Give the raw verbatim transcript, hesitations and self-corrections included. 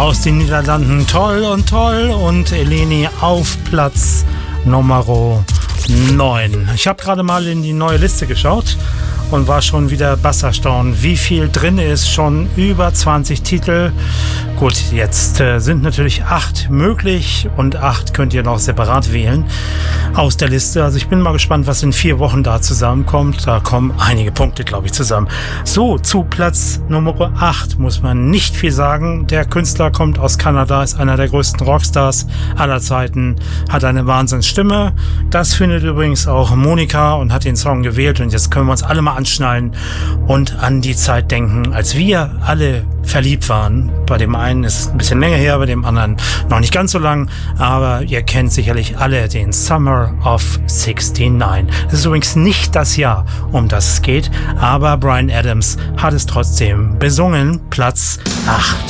aus den Niederlanden. Toll und toll. Und Eleni auf Platz Nummer neun. Ich habe gerade mal in die neue Liste geschaut und war schon wieder bass erstaunt, wie viel drin ist. Schon über zwanzig Titel. Gut, jetzt äh, sind natürlich acht möglich und acht könnt ihr noch separat wählen aus der Liste. Also ich bin mal gespannt, was in vier Wochen da zusammenkommt. Da kommen einige Punkte, glaube ich, zusammen. So, zu Platz Nummer acht muss man nicht viel sagen. Der Künstler kommt aus Kanada, ist einer der größten Rockstars aller Zeiten, hat eine Wahnsinnsstimme. Das findet übrigens auch Monika und hat den Song gewählt. Und jetzt können wir uns alle mal anschnallen und an die Zeit denken, als wir alle verliebt waren. Bei dem einen ist es ein bisschen länger her, bei dem anderen noch nicht ganz so lang, aber ihr kennt sicherlich alle den Summer of sixty-nine. Das ist übrigens nicht das Jahr, um das es geht, aber Bryan Adams hat es trotzdem besungen. Platz acht.